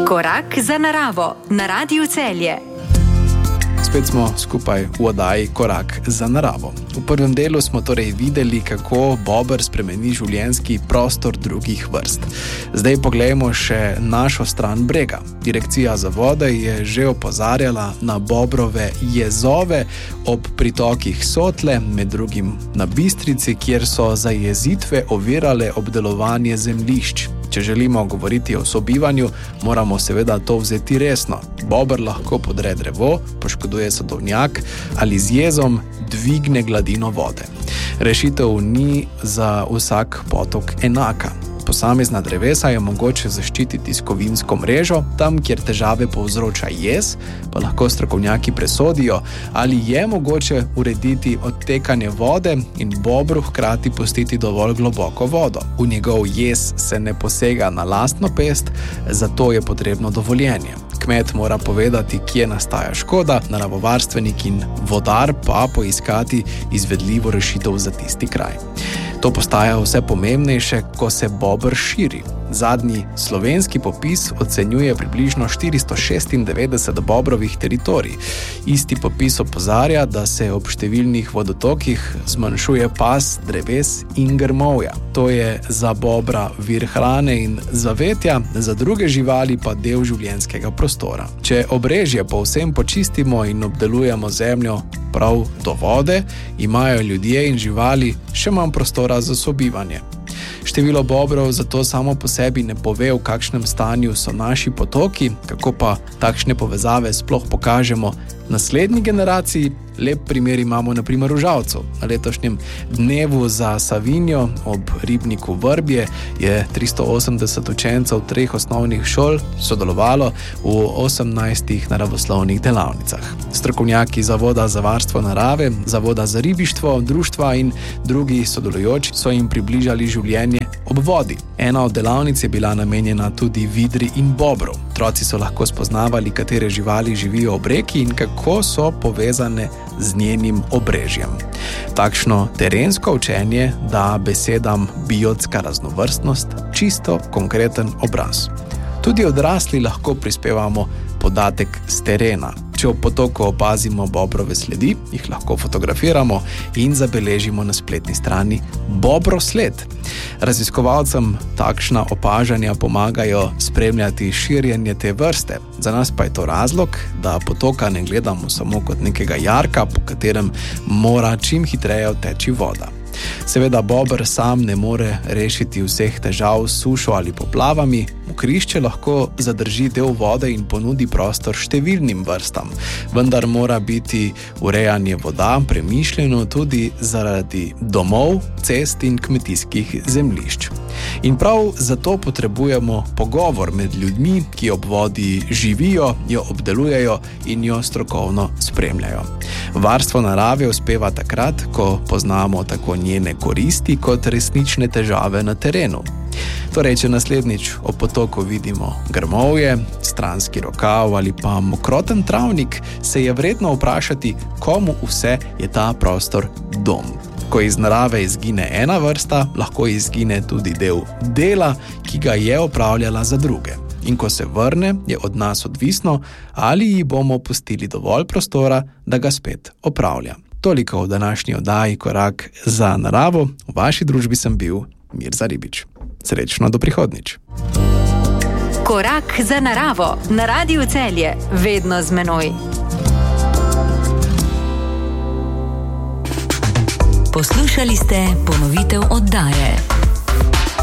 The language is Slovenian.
Korak za naravo na Radiu Celje. Spet smo skupaj v oddaji Korak za naravo. V prvem delu smo torej videli, kako bober spremeni življenjski prostor drugih vrst. Zdaj poglejmo še našo stran brega. Direkcija za vode je že opozarjala na bobrove jezove ob pritokih Sotle, med drugim na Bistrici, kjer so zajezitve ovirale obdelovanje zemljišč. Če želimo govoriti o sobivanju, moramo seveda to vzeti resno. Bober lahko podre drevo, poškoduje sadovnjak ali z jezom dvigne gladino vode. Rešitev ni za vsak potok enaka. Posamezna drevesa je mogoče zaščititi s kovinsko mrežo, tam, kjer težave povzroča jez, pa lahko strokovnjaki presodijo, ali je mogoče urediti odtekanje vode in bobru hkrati pustiti dovolj globoko vodo. V njegov jez se ne posega na lastno pest, zato je potrebno dovoljenje. Kmet mora povedati, kje nastaja škoda, naravovarstvenik in vodar pa poiskati izvedljivo rešitev za tisti kraj. To postaja vse pomembnejše, ko se bober širi. Zadnji slovenski popis ocenjuje približno 496 bobrovih teritorij. Isti popis opozarja, da se ob številnih vodotokih zmanjšuje pas dreves in grmovja. To je za bobra vir hrane in zavetja, za druge živali pa del življenjskega prostora. Če obrežje povsem počistimo in obdelujemo zemljo prav do vode, imajo ljudje in živali še manj prostora za sobivanje. Število bobrov zato samo po sebi ne pove, v kakšnem stanju so naši potoki, kako pa takšne povezave sploh pokažemo naslednji generaciji. Lep primer imamo na primer v Žalcu. Na letošnjem dnevu za Savinjo ob ribniku Vrbje je 380 učencev 3 osnovnih šol sodelovalo v 18 naravoslovnih delavnicah. Strokovnjaki Zavoda za varstvo narave, Zavoda za ribištvo, društva in drugi sodelujoči so jim približali življenje ob vodi. Ena od delavnic je bila namenjena tudi vidri in bobru. Otroci so lahko spoznavali, katere živali živijo ob reki in kako so povezane z njenim obrežjem. Takšno terensko učenje da besedam biotska raznovrstnost čisto konkreten obraz. Tudi odrasli lahko prispevamo podatek z terena. Če ob potoku opazimo bobrove sledi, jih lahko fotografiramo in zabeležimo na spletni strani Bobrosled. Raziskovalcem takšna opažanja pomagajo spremljati širjenje te vrste. Za nas pa je to razlog, da potoka ne gledamo samo kot nekega jarka, po katerem mora čim hitreje odteči voda. Seveda bober sam ne more rešiti vseh težav s sušo ali poplavami, mokrišče lahko zadrži del vode in ponudi prostor številnim vrstam, vendar mora biti urejanje voda premišljeno tudi zaradi domov, cest in kmetijskih zemljišč. In prav zato potrebujemo pogovor med ljudmi, ki ob vodi živijo, jo obdelujejo in jo strokovno spremljajo. Varstvo narave uspeva takrat, ko poznamo tako njene koristi kot resnične težave na terenu. Torej, če naslednjič ob potoku vidimo grmovje, stranski rokav ali pa mokroten travnik, se je vredno vprašati, komu vse je ta prostor dom. Ko iz narave izgine ena vrsta, lahko izgine tudi del dela, ki ga je opravljala za druge. In ko se vrne, je od nas odvisno, ali ji bomo pustili dovolj prostora, da ga spet opravlja. Toliko v današnji oddaji Korak za naravo. V vaši družbi sem bil Mirza Ribič. Srečno do prihodnjič. Korak za naravo na Radiu Celje, vedno z menoj. Poslušali ste ponovitev oddaje.